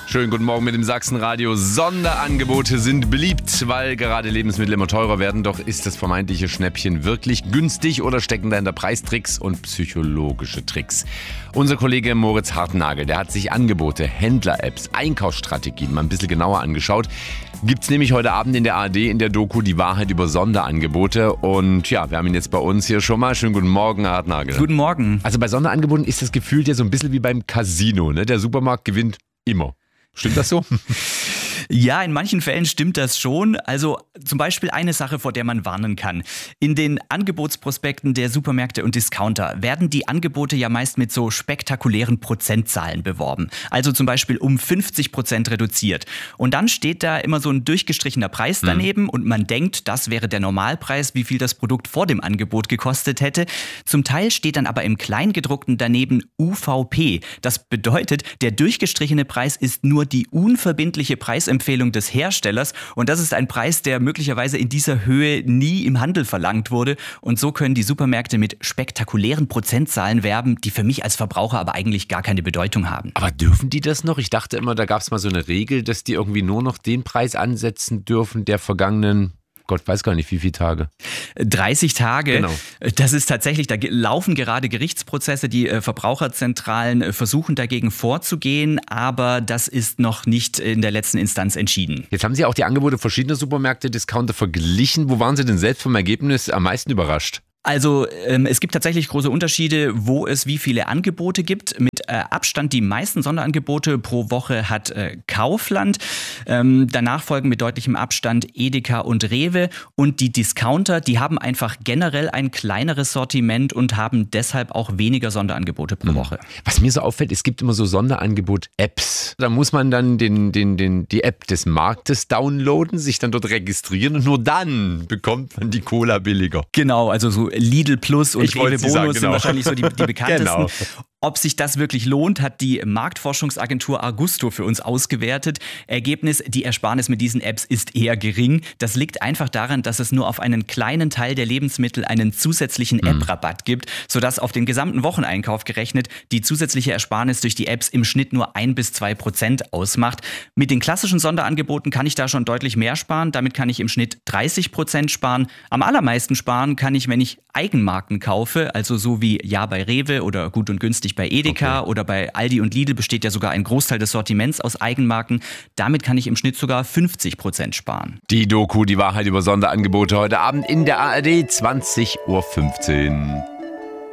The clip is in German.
Schönen guten Morgen mit dem Sachsenradio. Sonderangebote sind beliebt, weil gerade Lebensmittel immer teurer werden. Doch ist das vermeintliche Schnäppchen wirklich günstig oder stecken dahinter Preistricks und psychologische Tricks? Unser Kollege Moritz Hartnagel, der hat sich Angebote, Händler-Apps, Einkaufsstrategien mal ein bisschen genauer angeschaut. Gibt's nämlich heute Abend in der ARD in der Doku Die Wahrheit über Sonderangebote. Und ja, wir haben ihn jetzt bei uns hier schon mal. Schönen guten Morgen, Herr Hartnagel. Guten Morgen. Also bei Sonderangeboten ist das Gefühl ja so ein bisschen wie beim Casino, ne? Der Supermarkt gewinnt immer. Stimmt das so? Ja, in manchen Fällen stimmt das schon. Also zum Beispiel eine Sache, vor der man warnen kann. In den Angebotsprospekten der Supermärkte und Discounter werden die Angebote ja meist mit so spektakulären Prozentzahlen beworben. Also zum Beispiel um 50% reduziert. Und dann steht da immer so ein durchgestrichener Preis daneben und man denkt, das wäre der Normalpreis, wie viel das Produkt vor dem Angebot gekostet hätte. Zum Teil steht dann aber im Kleingedruckten daneben UVP. Das bedeutet, der durchgestrichene Preis ist nur die unverbindliche Preisempfehlung des Herstellers und das ist ein Preis, der möglicherweise in dieser Höhe nie im Handel verlangt wurde und so können die Supermärkte mit spektakulären Prozentzahlen werben, die für mich als Verbraucher aber eigentlich gar keine Bedeutung haben. Aber dürfen die das noch? Ich dachte immer, da gab es mal so eine Regel, dass die irgendwie nur noch den Preis ansetzen dürfen der vergangenen, Gott weiß gar nicht, wie viele Tage. 30 Tage, Genau. Das ist tatsächlich, da laufen gerade Gerichtsprozesse, die Verbraucherzentralen versuchen dagegen vorzugehen, aber das ist noch nicht in der letzten Instanz entschieden. Jetzt haben Sie auch die Angebote verschiedener Supermärkte, Discounter verglichen. Wo waren Sie denn selbst vom Ergebnis am meisten überrascht? Also es gibt tatsächlich große Unterschiede, wo es wie viele Angebote gibt. Mit Abstand die meisten Sonderangebote pro Woche hat Kaufland. Danach folgen mit deutlichem Abstand Edeka und Rewe. Und die Discounter, die haben einfach generell ein kleineres Sortiment und haben deshalb auch weniger Sonderangebote pro Woche. Was mir so auffällt, es gibt immer so Sonderangebot-Apps. Da muss man dann die App des Marktes downloaden, sich dann dort registrieren und nur dann bekommt man die Cola billiger. Genau, also so Lidl Plus und Rewe Bonus sind wahrscheinlich so die bekanntesten. Genau. Ob sich das wirklich lohnt, hat die Marktforschungsagentur Argusto für uns ausgewertet. Ergebnis, die Ersparnis mit diesen Apps ist eher gering. Das liegt einfach daran, dass es nur auf einen kleinen Teil der Lebensmittel einen zusätzlichen App-Rabatt gibt, sodass auf den gesamten Wocheneinkauf gerechnet die zusätzliche Ersparnis durch die Apps im Schnitt nur 1-2% ausmacht. Mit den klassischen Sonderangeboten kann ich da schon deutlich mehr sparen. Damit kann ich im Schnitt 30% sparen. Am allermeisten sparen kann ich, wenn ich Eigenmarken kaufe, also so wie Ja bei Rewe oder Gut und Günstig bei Edeka oder bei Aldi und Lidl besteht ja sogar ein Großteil des Sortiments aus Eigenmarken. Damit kann ich im Schnitt sogar 50% sparen. Die Doku Die Wahrheit über Sonderangebote heute Abend in der ARD 20:15 Uhr.